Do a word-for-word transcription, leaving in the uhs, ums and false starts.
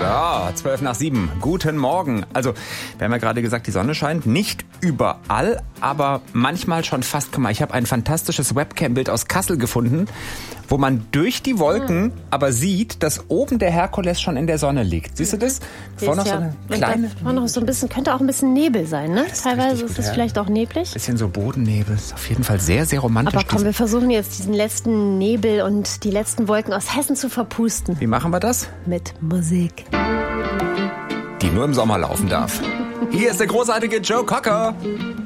So, zwölf nach sieben. Guten Morgen. Also, wir haben ja gerade gesagt, die Sonne scheint. Nicht überall, aber manchmal schon fast. Guck mal, ich habe ein fantastisches Webcam-Bild aus Kassel gefunden, wo man durch die Wolken hm. aber sieht, dass oben der Herkules schon in der Sonne liegt. Siehst du das? Vorne noch so eine kleine... Vorne noch so ein bisschen, könnte auch ein bisschen Nebel sein, ne? Ist Teilweise ist es ja. vielleicht auch neblig. Bisschen so Bodennebel. Ist auf jeden Fall sehr, sehr romantisch. Aber komm, wir versuchen jetzt diesen letzten Nebel und die letzten Wolken aus Hessen zu verpusten. Wie machen wir das? Mit Musik. Die nur im Sommer laufen darf. Hier ist der großartige Joe Cocker.